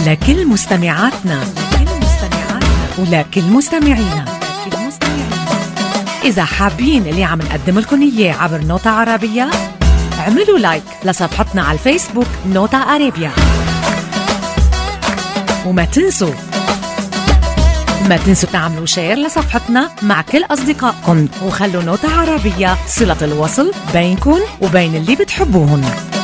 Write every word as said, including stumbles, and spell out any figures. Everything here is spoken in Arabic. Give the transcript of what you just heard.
ولكل مستمعاتنا ولكل مستمعينا. إذا حابين اللي عم نقدم لكم إياه عبر نوتة عربية، اعملوا لايك لصفحتنا على الفيسبوك نوتة عربية، وما تنسوا ما تنسوا تعملوا شير لصفحتنا مع كل أصدقائكم، وخلوا نوتة عربية صلة الوصل بينكم وبين اللي بتحبوهن.